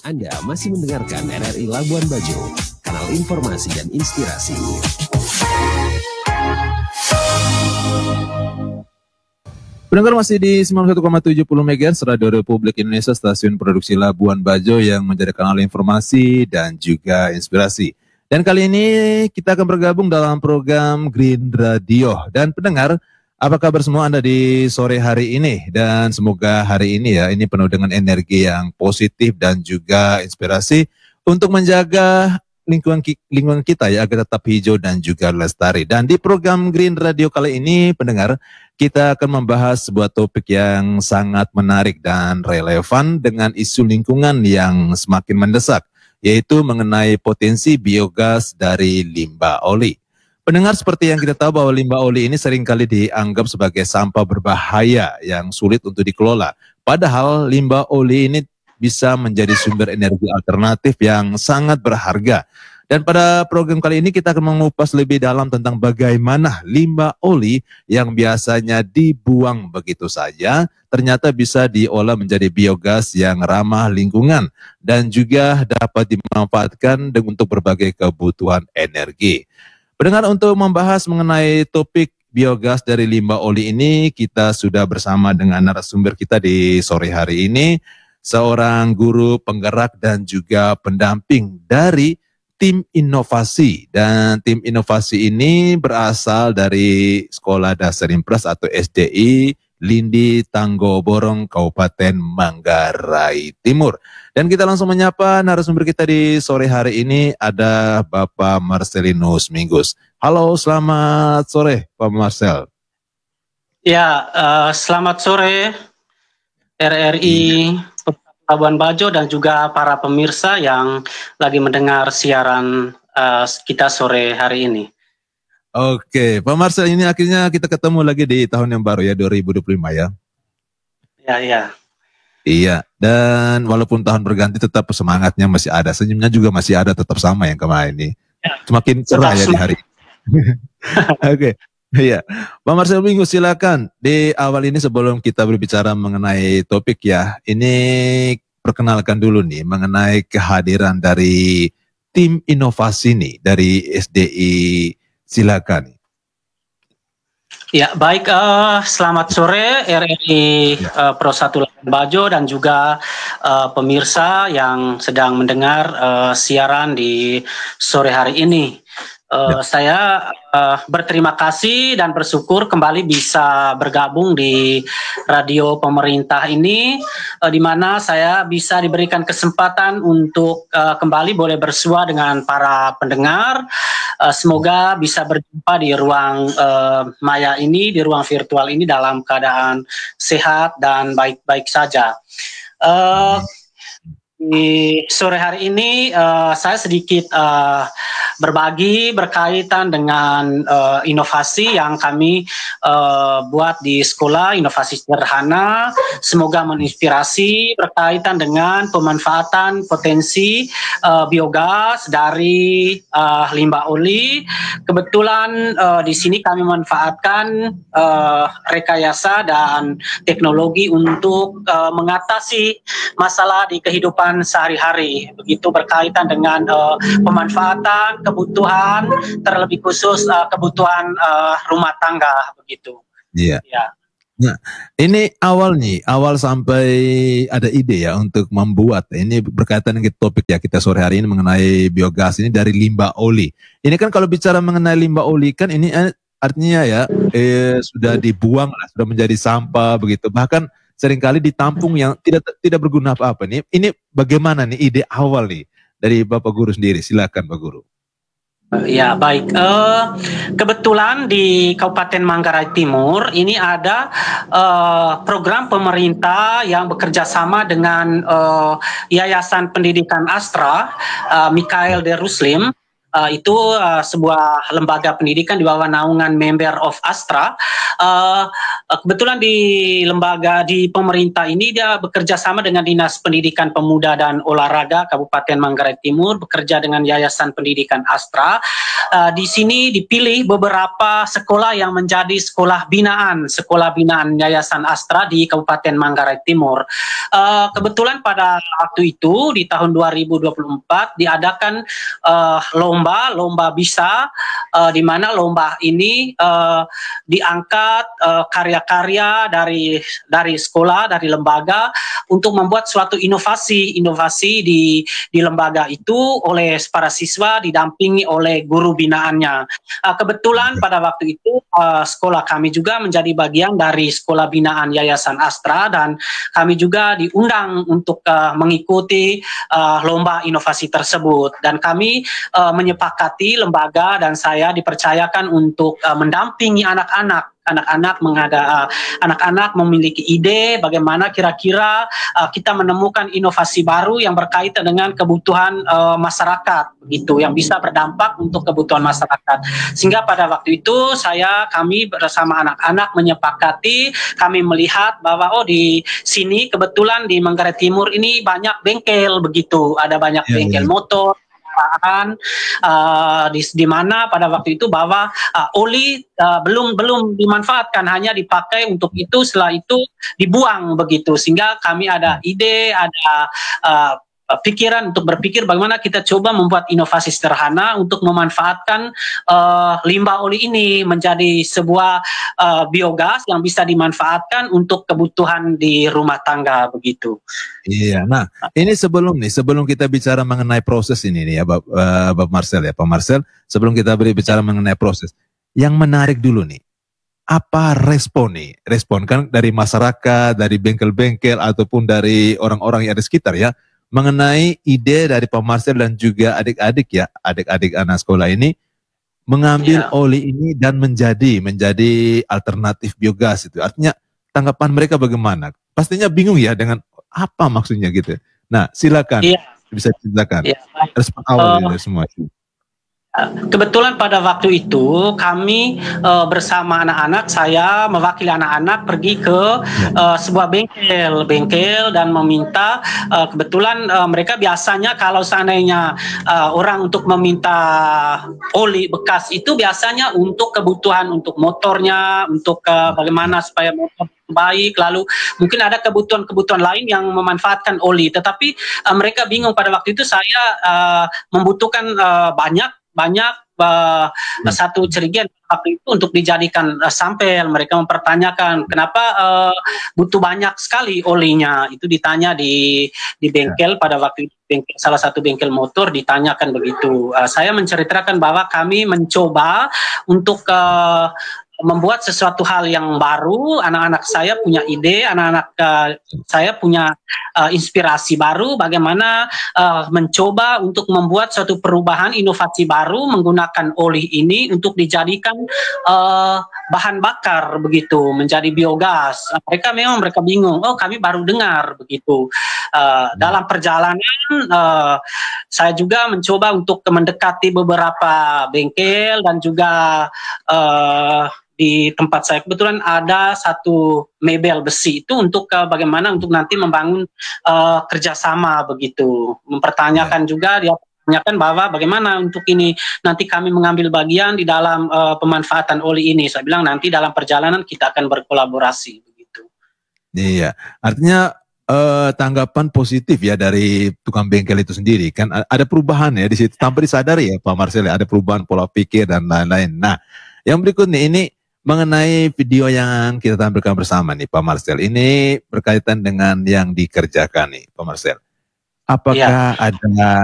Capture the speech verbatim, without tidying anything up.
Anda masih mendengarkan R R I Labuan Bajo, kanal informasi dan inspirasi. Pendengar masih di sembilan puluh satu koma tujuh megahertz Radio Republik Indonesia, stasiun produksi Labuan Bajo yang menjadi kanal informasi dan juga inspirasi. Dan kali ini kita akan bergabung dalam program Green Radio. Dan pendengar, apa kabar semua Anda di sore hari ini? Dan semoga hari ini ya, ini penuh dengan energi yang positif dan juga inspirasi untuk menjaga lingkungan, lingkungan kita ya, agar tetap hijau dan juga lestari. Dan di program Green Radio kali ini, pendengar, kita akan membahas sebuah topik yang sangat menarik dan relevan dengan isu lingkungan yang semakin mendesak, yaitu mengenai potensi biogas dari limbah oli. Pendengar, seperti yang kita tahu bahwa limbah oli ini seringkali dianggap sebagai sampah berbahaya yang sulit untuk dikelola. Padahal limbah oli ini bisa menjadi sumber energi alternatif yang sangat berharga. Dan pada program kali ini kita akan mengupas lebih dalam tentang bagaimana limbah oli yang biasanya dibuang begitu saja ternyata bisa diolah menjadi biogas yang ramah lingkungan dan juga dapat dimanfaatkan untuk berbagai kebutuhan energi. Pendengar, untuk membahas mengenai topik biogas dari limbah oli ini, kita sudah bersama dengan narasumber kita di sore hari ini, seorang guru penggerak dan juga pendamping dari tim inovasi. Dan tim inovasi ini berasal dari Sekolah Dasar Impres atau S D I Lindi Tanggoborong, Kabupaten Manggarai Timur. Dan kita langsung menyapa narasumber kita di sore hari ini, ada Bapak Marcelinus Minggus. Halo, selamat sore Pak Marcel. Ya, uh, selamat sore R R I Labuan Bajo dan juga para pemirsa yang lagi mendengar siaran uh, kita sore hari ini. Oke, Pak Marcel, ini akhirnya kita ketemu lagi di tahun yang baru ya, dua ribu dua puluh lima ya. Ya, iya. Iya, dan walaupun tahun berganti tetap semangatnya masih ada, senyumnya juga masih ada, tetap sama yang kemarin ini. Ya, semakin cerah ya di hari ini. Oke, iya. Pak Marcel Minggu, silakan. Di awal ini sebelum kita berbicara mengenai topik ya, ini perkenalkan dulu nih mengenai kehadiran dari tim inovasi nih, dari S D I. Silakan. Ya, baik. Uh, selamat sore R R I uh, Pro satu Labuan Bajo dan juga uh, pemirsa yang sedang mendengar uh, siaran di sore hari ini. Uh, ya. Saya uh, berterima kasih dan bersyukur kembali bisa bergabung di radio pemerintah ini, uh, di mana saya bisa diberikan kesempatan untuk uh, kembali boleh bersua dengan para pendengar. Uh, semoga bisa berjumpa di ruang uh, maya ini, di ruang virtual ini dalam keadaan sehat dan baik-baik saja. Uh, Di sore hari ini uh, saya sedikit uh, berbagi berkaitan dengan uh, inovasi yang kami uh, buat di sekolah, inovasi sederhana, semoga menginspirasi berkaitan dengan pemanfaatan potensi uh, biogas dari uh, limbah oli. Kebetulan uh, di sini kami memanfaatkan uh, rekayasa dan teknologi untuk uh, mengatasi masalah di kehidupan sehari-hari, begitu berkaitan dengan uh, pemanfaatan kebutuhan, terlebih khusus uh, kebutuhan uh, rumah tangga, begitu. Iya. Ya. Nah, ini awal nih, awal sampai ada ide ya untuk membuat, ini berkaitan dengan topik ya kita sore hari ini mengenai biogas ini dari limbah oli. Ini kan kalau bicara mengenai limbah oli kan ini eh, artinya ya eh, sudah dibuang, sudah menjadi sampah begitu. Bahkan seringkali ditampung yang tidak tidak berguna apa-apa nih. Ini bagaimana nih ide awal nih dari Bapak Guru sendiri? Silakan Pak Guru. Ya, baik. Uh, kebetulan di Kabupaten Manggarai Timur ini ada uh, program pemerintah yang bekerja sama dengan uh, Yayasan Pendidikan Astra, uh, Mikhail de Ruslim. uh, itu uh, sebuah lembaga pendidikan di bawah naungan Member of Astra. Uh, kebetulan di lembaga di pemerintah ini dia bekerja sama dengan Dinas Pendidikan Pemuda dan Olahraga Kabupaten Manggarai Timur, bekerja dengan Yayasan Pendidikan Astra. Uh, di sini dipilih beberapa sekolah yang menjadi sekolah binaan, sekolah binaan Yayasan Astra di Kabupaten Manggarai Timur. Uh, kebetulan pada waktu itu di tahun dua ribu dua puluh empat diadakan uh, lomba, lomba bisa, uh, di mana lomba ini uh, diangkat uh, karya-karya dari dari sekolah, dari lembaga untuk membuat suatu inovasi, inovasi di di lembaga itu oleh para siswa didampingi oleh guru binaannya. Uh, kebetulan pada waktu itu uh, sekolah kami juga menjadi bagian dari sekolah binaan Yayasan Astra dan kami juga diundang untuk uh, mengikuti uh, lomba inovasi tersebut dan kami uh, menyepakati lembaga dan saya dipercayakan untuk uh, mendampingi anak-anak anak-anak mengada uh, anak-anak memiliki ide bagaimana kira-kira uh, kita menemukan inovasi baru yang berkaitan dengan kebutuhan uh, masyarakat begitu yang bisa berdampak untuk kebutuhan masyarakat. Sehingga pada waktu itu saya kami bersama anak-anak menyepakati, kami melihat bahwa oh di sini kebetulan di Manggarai Timur ini banyak bengkel begitu, ada banyak Ya, bengkel ya. motor Uh, di, di mana pada waktu itu bahwa uh, oli uh, belum belum dimanfaatkan, hanya dipakai untuk itu, setelah itu dibuang begitu, sehingga kami ada ide, ada uh, pikiran untuk berpikir bagaimana kita coba membuat inovasi sederhana untuk memanfaatkan uh, limbah oli ini menjadi sebuah uh, biogas yang bisa dimanfaatkan untuk kebutuhan di rumah tangga begitu. Iya, nah ini sebelum nih, sebelum kita bicara mengenai proses ini nih ya, Bapak, uh, Bapak Marcel ya, Pak Marcel, sebelum kita berbicara mengenai proses, yang menarik dulu nih, apa respon nih, respon kan dari masyarakat, dari bengkel-bengkel ataupun dari orang-orang yang ada sekitar ya, mengenai ide dari Pak Marcel dan juga adik-adik ya, adik-adik anak sekolah ini mengambil Ya. oli ini dan menjadi menjadi alternatif biogas itu. Artinya tanggapan mereka bagaimana? Pastinya bingung ya dengan apa maksudnya gitu. Nah, silakan Ya. bisa ceritakan Ya. respon awal Uh, dari semua itu. Kebetulan pada waktu itu kami uh, bersama anak-anak, saya mewakili anak-anak pergi ke uh, sebuah bengkel, bengkel dan meminta. Uh, kebetulan uh, mereka biasanya kalau seandainya uh, orang untuk meminta oli bekas itu biasanya untuk kebutuhan untuk motornya, untuk uh, bagaimana supaya motor baik, lalu mungkin ada kebutuhan-kebutuhan lain yang memanfaatkan oli. Tetapi uh, mereka bingung pada waktu itu saya uh, membutuhkan uh, banyak banyak uh, hmm. satu cerigian waktu itu untuk dijadikan uh, sampel. Mereka mempertanyakan kenapa uh, butuh banyak sekali olinya. Itu ditanya di di bengkel pada waktu itu, bengkel, salah satu bengkel motor ditanyakan begitu. Uh, saya menceritakan bahwa kami mencoba untuk uh, membuat sesuatu hal yang baru. Anak-anak saya punya ide, anak-anak uh, saya punya uh, inspirasi baru bagaimana uh, mencoba untuk membuat suatu perubahan inovasi baru menggunakan oli ini untuk dijadikan uh, bahan bakar begitu, menjadi biogas. Mereka memang mereka bingung, oh kami baru dengar begitu. Uh, dalam perjalanan uh, saya juga mencoba untuk mendekati beberapa bengkel dan juga uh, di tempat saya kebetulan ada satu mebel besi itu untuk uh, bagaimana untuk nanti membangun uh, kerjasama begitu. Mempertanyakan juga dia tanyakan bahwa bagaimana untuk ini nanti kami mengambil bagian di dalam uh, pemanfaatan oli ini. Saya bilang nanti dalam perjalanan kita akan berkolaborasi begitu. Iya, artinya uh, tanggapan positif ya dari tukang bengkel itu sendiri kan, ada perubahan ya di situ tanpa disadari ya Pak Marcel, ada perubahan pola pikir dan lain-lain. Nah, yang berikutnya ini mengenai video yang kita tampilkan bersama nih Pak Marcel, ini berkaitan dengan yang dikerjakan nih Pak Marcel. Apakah ya. ada